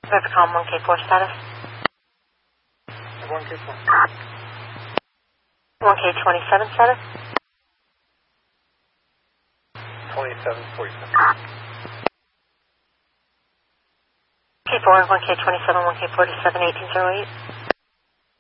River Calm 1K4 status. 1K4. 1K27 status. 2747. K4, 1K27, 1K47, 1808.